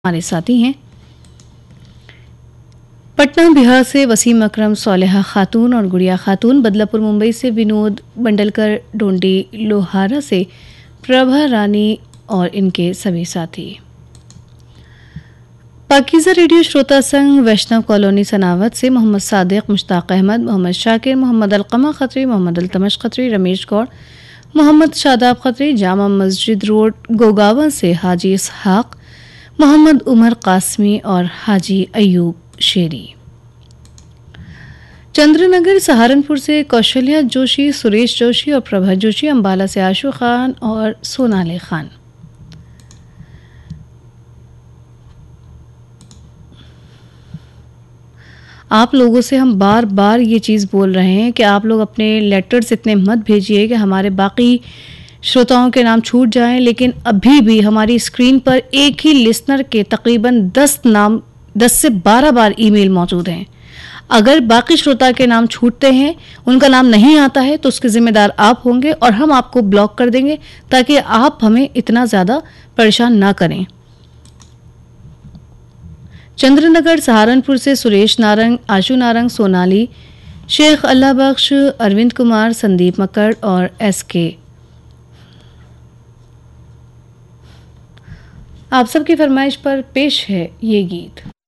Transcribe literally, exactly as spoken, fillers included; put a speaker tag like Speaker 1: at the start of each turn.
Speaker 1: हमारे साथी हैं पटना बिहार से वसीम अकरम, सोलेहा खातून और गुड़िया खातून, बदलापुर मुंबई से विनोद बंडलकर, डोंडी लोहारा से प्रभा रानी और इनके सभी साथी। पाकीज़ा रेडियो श्रोता संघ वैष्णव कॉलोनी सनावत से मोहम्मद सादिक, मुश्ताक अहमद, मोहम्मद शाकिर, मोहम्मद अलकमा खत्री, मोहम्मद अल्तमश खत्री, रमेश गौड़, मोहम्मद शादाब खत्री, जामा मस्जिद रोड गोगावा से हाजी इसहाक, मोहम्मद उमर कासमी और हाजी अयूब शेरी। चंद्रनगर सहारनपुर से कौशल्या जोशी, सुरेश जोशी और प्रभा जोशी, अंबाला से आशु खान और सोनाली खान। आप लोगों से हम बार बार ये चीज़ बोल रहे हैं कि आप लोग अपने लेटर्स इतने मत भेजिए कि हमारे बाकी श्रोताओं के नाम छूट जाएं, लेकिन अभी भी हमारी स्क्रीन पर एक ही लिसनर के तकरीबन दस नाम दस से बारह बार ईमेल मौजूद हैं। अगर बाकी श्रोता के नाम छूटते हैं, उनका नाम नहीं आता है, तो उसके जिम्मेदार आप होंगे और हम आपको ब्लॉक कर देंगे ताकि आप हमें इतना ज़्यादा परेशान ना करें। चंद्रनगर सहारनपुर से सुरेश नारंग, आशु नारंग, सोनाली, शेख अल्लाह बख्श, अरविंद कुमार, संदीप मक्कड़ और एस के। आप सबकी फरमाइश पर पेश है ये गीत।